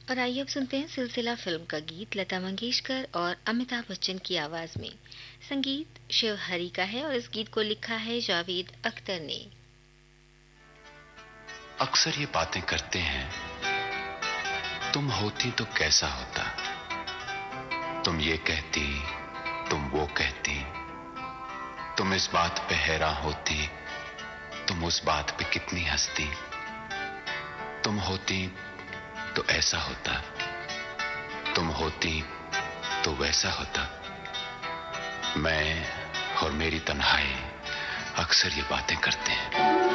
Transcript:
और आइए अब सुनते हैं सिलसिला फिल्म का गीत लता मंगेशकर और अमिताभ बच्चन की आवाज में। संगीत शिव हरी का है और इस गीत को लिखा है जावेद अख्तर ने। अक्सर ये बातें करते हैं, तुम होती तो कैसा होता, तुम ये कहती, तुम वो कहती, तुम इस बात पे हैरान होती, तुम उस बात पे कितनी हंसती, तुम होती तो ऐसा होता, तुम होती तो वैसा होता। मैं और मेरी तन्हाई अक्सर ये बातें करते हैं।